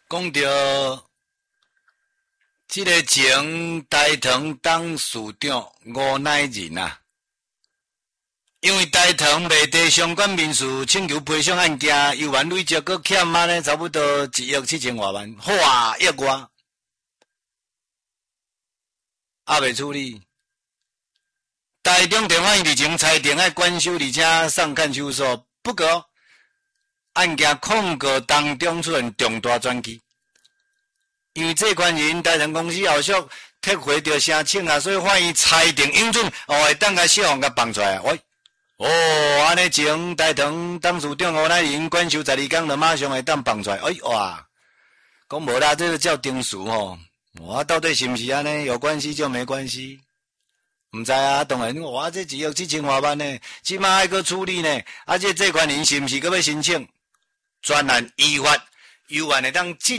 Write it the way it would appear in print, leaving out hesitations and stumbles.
讲到这个前台糖董事长吴乃仁啊，因为台糖未提相关民事请求赔偿案件，由万累积阁欠安呢差不多1亿7千多万，哗1亿外，还未处理。台中地方议程裁定爱关修，而且送看守所。不过，案件控告当中出现重大转机，因为这款人台糖公司后续撤回着申请啊，所以法院裁定应准，会当甲小王甲放出来啊。喂，安尼前台糖董事长吴乃仁关修12天就马上会当放出来。哇，讲无啦，这个叫定数吼。我到底是不是安尼？有关系就没关系。唔知啊，当然，我这1亿7千多万呢，即马还阁处理呢，这款人是不是阁要申请专案依法由案会当进